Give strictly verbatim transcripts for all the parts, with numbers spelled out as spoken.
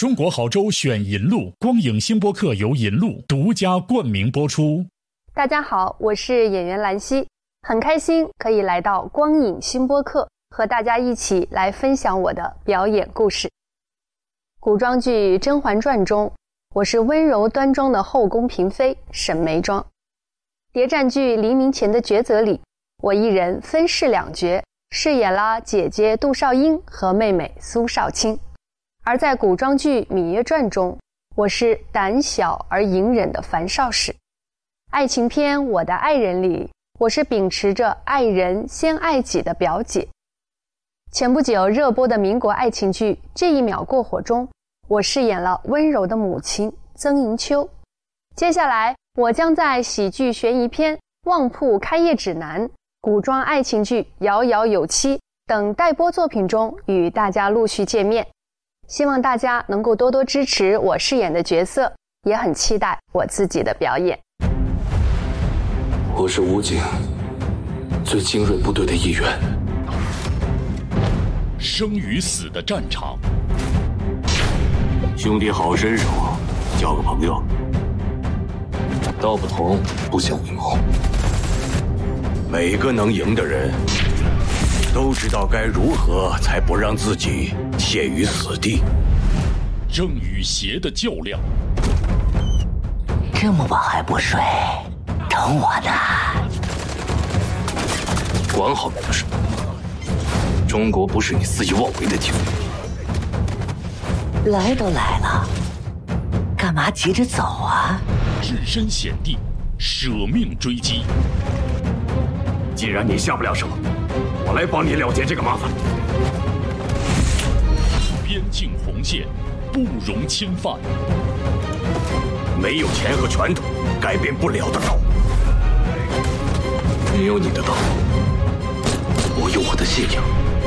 中国好州选银路，光影新播客由银路独家冠名播出。 大家好，我是演员兰溪，很开心可以来到光影新播客，和大家一起来分享我的表演故事。古装剧《甄嬛传》中，我是温柔端庄的后宫嫔妃沈眉庄。谍战剧《黎明前的抉择》里，我一人分饰两角，饰演了姐姐杜少英和妹妹苏少卿。而在古装剧《芈月传》中，我是胆小而隐忍的樊少使。爱情片《我的爱人》里，我是秉持着爱人先爱己的表姐。前不久热播的民国爱情剧《这一秒过火》中，我饰演了温柔的母亲曾银秋。接下来我将在喜剧悬疑片《旺铺开业指南》、古装爱情剧《遥遥有期》等待播作品中与大家陆续见面。希望大家能够多多支持我饰演的角色，也很期待我自己的表演。 我是武警最精锐部队的一员。 生与死的战场， 兄弟好身手，交个朋友。道不同不相为谋。每个能赢的人都知道该如何才不让自己陷于死地。 正与邪的较量。 这么晚还不睡，等我呢。 管好你的事。中国不是你肆意妄为的地方。 来都来了，干嘛急着走啊？ 置身险地，舍命追击。 既然你下不了手，我来帮你了结这个麻烦。 边境红线不容侵犯。 没有钱和拳头改变不了的道。你有你的道，我有我的信仰。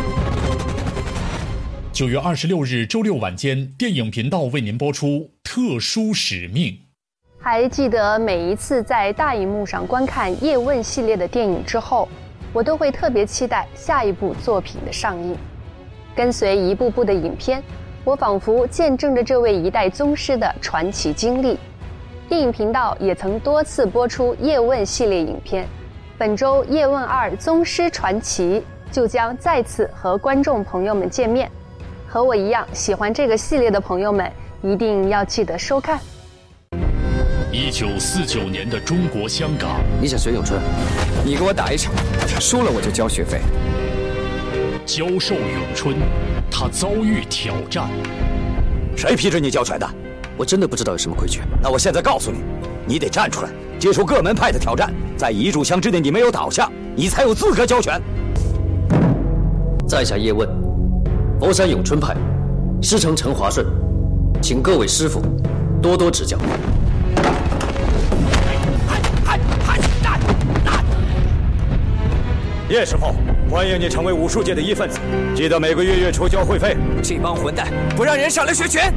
九月二十六日周六晚间，电影频道为您播出《特殊使命》。 还记得每一次在大荧幕上观看叶问系列的电影之后，我都会特别期待下一部作品的上映。跟随一部部的影片，我仿佛见证着这位一代宗师的传奇经历。电影频道也曾多次播出叶问系列影片，本周叶问二宗师传奇就将再次和观众朋友们见面。和我一样喜欢这个系列的朋友们，一定要记得收看。 一九四九年的中国香港， 你想学咏春，你给我打一场，输了我就交学费。 教授咏春，他遭遇挑战。 谁批准你教拳的？我真的不知道有什么规矩。那我现在告诉你，你得站出来，接受各门派的挑战，在一炷香之内你没有倒下，你才有资格教拳。 在下叶问，佛山咏春派，师承陈华顺，请各位师傅多多指教。 叶师傅，欢迎你成为武术界的一份子，记得每个月月初交会费。 这帮混蛋不让人上来学拳。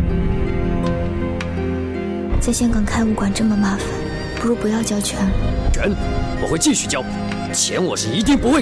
在香港开武馆这么麻烦，不如不要教拳了。 拳我会继续教，钱我是一定不会